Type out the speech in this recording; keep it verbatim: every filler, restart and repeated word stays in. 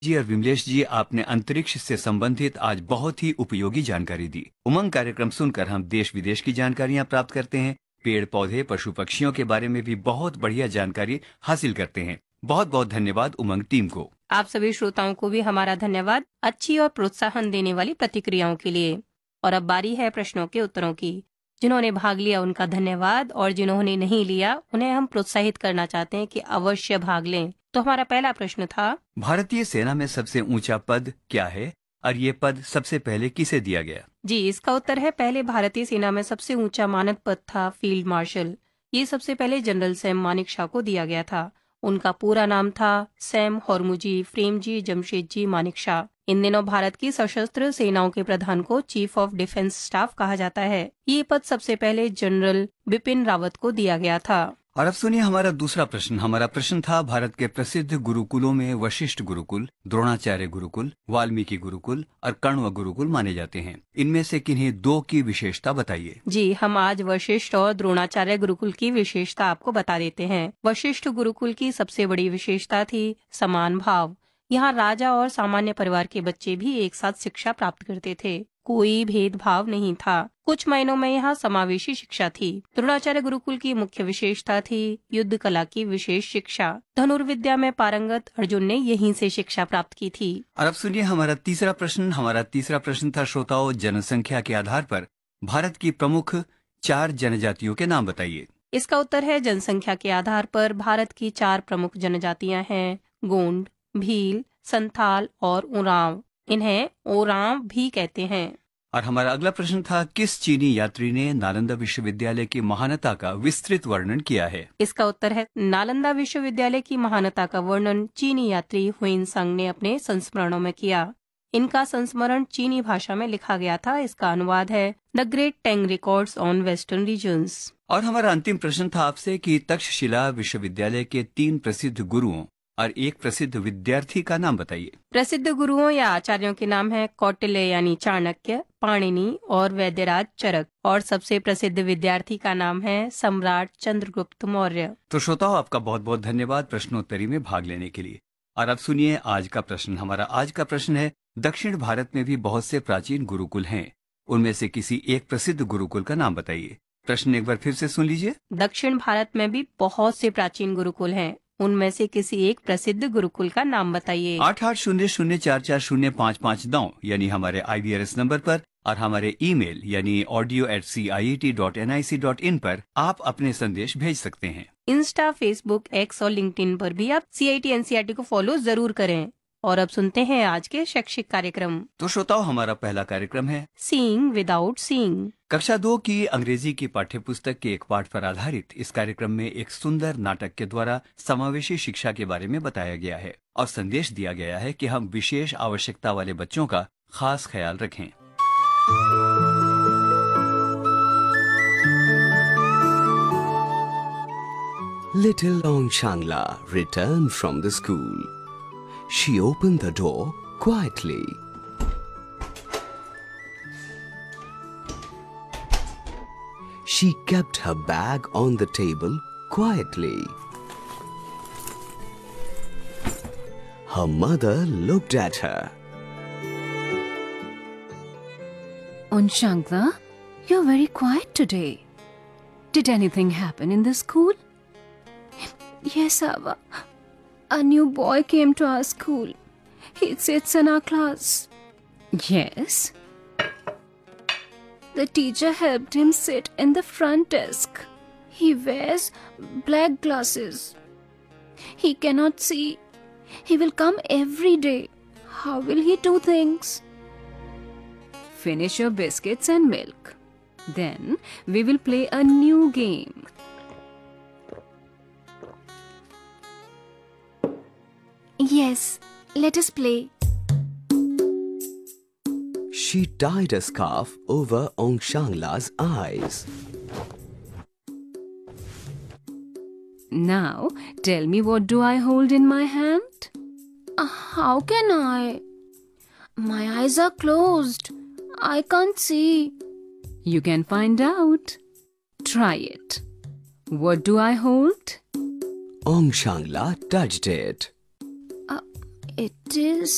जी और विमलेश जी, आपने अंतरिक्ष से संबंधित आज बहुत ही उपयोगी जानकारी दी। उमंग कार्यक्रम सुनकर हम देश विदेश की जानकारियां प्राप्त करते हैं, पेड़ पौधे पशु पक्षियों के बारे में भी बहुत बढ़िया जानकारी हासिल करते हैं। बहुत बहुत धन्यवाद उमंग टीम को। आप सभी श्रोताओं को भी हमारा धन्यवाद अच्छी और प्रोत्साहन देने वाली प्रतिक्रियाओं के लिए। और अब बारी है प्रश्नों के उत्तरों की। जिन्होंने भाग लिया उनका धन्यवाद, और जिन्होंने नहीं लिया उन्हें हम प्रोत्साहित करना चाहते हैं कि अवश्य भाग लें। तो हमारा पहला प्रश्न था, भारतीय सेना में सबसे ऊंचा पद क्या है और ये पद सबसे पहले किसे दिया गया? जी इसका उत्तर है, पहले भारतीय सेना में सबसे ऊंचा मानद पद था फील्ड मार्शल। ये सबसे पहले जनरल सैम मानेकशॉ को दिया गया था। उनका पूरा नाम था सैम हॉर्मुजी फ्रेमजी जमशेदजी मानेकशॉ। इन दिनों भारत की सशस्त्र सेनाओं के प्रधान को चीफ ऑफ डिफेंस स्टाफ कहा जाता है। ये पद सबसे पहले जनरल बिपिन रावत को दिया गया था। और अब सुनिए हमारा दूसरा प्रश्न। हमारा प्रश्न था, भारत के प्रसिद्ध गुरुकुलों में वशिष्ठ गुरुकुल, द्रोणाचार्य गुरुकुल, वाल्मीकि गुरुकुल और कण्व गुरुकुल माने जाते हैं। इनमें से किन्हीं दो की विशेषता बताइए। जी हम आज वशिष्ठ और द्रोणाचार्य गुरुकुल की विशेषता आपको बता देते हैं। वशिष्ठ गुरुकुल की सबसे बड़ी विशेषता थी समान भाव। यहाँ राजा और सामान्य परिवार के बच्चे भी एक साथ शिक्षा प्राप्त करते थे। कोई भेदभाव नहीं था। कुछ महीनों में यहाँ समावेशी शिक्षा थी। द्रोणाचार्य गुरुकुल की मुख्य विशेषता थी युद्ध कला की विशेष शिक्षा। धनुर्विद्या में पारंगत अर्जुन ने यहीं से शिक्षा प्राप्त की थी। और अब सुनिए हमारा तीसरा प्रश्न। हमारा तीसरा प्रश्न था, श्रोताओं, जनसंख्या के आधार पर भारत की प्रमुख चार जनजातियों के नाम बताइए। इसका उत्तर है, जनसंख्या के आधार पर भारत की चार प्रमुख जनजातियां हैं गोंड, भील, संथाल और उरांव। इन्हें ओरांव भी कहते हैं। और हमारा अगला प्रश्न था, किस चीनी यात्री ने नालंदा विश्वविद्यालय की महानता का विस्तृत वर्णन किया है? इसका उत्तर है, नालंदा विश्वविद्यालय की महानता का वर्णन चीनी यात्री हुइनसांग ने अपने संस्मरणों में किया। इनका संस्मरण चीनी भाषा में लिखा गया था। इसका अनुवाद है the great tang records on western regions. और हमारा अंतिम प्रश्न था आपसे कि तक्षशिला विश्वविद्यालय के तीन प्रसिद्ध गुरुओं और एक प्रसिद्ध विद्यार्थी का नाम बताइए। प्रसिद्ध गुरुओं या आचार्यों के नाम है कौटिल्य यानी चाणक्य, पाणिनि और वैद्यराज चरक। और सबसे प्रसिद्ध विद्यार्थी का नाम है सम्राट चंद्रगुप्त मौर्य। तो श्रोताओं, आपका बहुत बहुत धन्यवाद प्रश्नोत्तरी में भाग लेने के लिए। और अब सुनिए आज का प्रश्न। हमारा आज का प्रश्न है, दक्षिण भारत में भी बहुत से प्राचीन गुरुकुल हैं। उनमें से किसी एक प्रसिद्ध गुरुकुल का नाम बताइए। प्रश्न एक बार फिर से सुन लीजिए। दक्षिण भारत में भी बहुत से प्राचीन गुरुकुल हैं। उनमें से किसी एक प्रसिद्ध गुरुकुल का नाम बताइए। आठ आठ शून्य शून्य चार चार शून्य पाँच पाँच नौ यानी हमारे आई वी आर एस नंबर पर और हमारे ईमेल यानी audio eight C I E T dot N I C dot in पर आप अपने संदेश भेज सकते हैं। इंस्टा, फेसबुक, एक्स और लिंक्डइन पर भी आप सी I T N C R T को फॉलो जरूर करें। और अब सुनते हैं आज के शैक्षिक कार्यक्रम। तो श्रोताओं, हमारा पहला कार्यक्रम है सीइंग विदाउट सीइंग। कक्षा दो की अंग्रेजी की पाठ्यपुस्तक के एक पाठ पर आधारित इस कार्यक्रम में एक सुंदर नाटक के द्वारा समावेशी शिक्षा के बारे में बताया गया है और संदेश दिया गया है कि हम विशेष आवश्यकता वाले बच्चों का खास ख्याल रखें। Little Ong Shangla returned from the school. She opened the door quietly. She kept her bag on the table quietly. Her mother looked at her. Onshangla, you're very quiet today. Did anything happen in the school? Yes, Ava. A new boy came to our school. He sits in our class. Yes? The teacher helped him sit in the front desk. He wears black glasses. He cannot see. He will come every day. How will he do things? Finish your biscuits and milk. Then we will play a new game. Yes, let us play. She tied a scarf over Ong Shangla's eyes. Now, tell me, what do I hold in my hand? Uh, how can I? My eyes are closed. I can't see. You can find out. Try it. What do I hold? Ong Shangla touched it. Uh, it is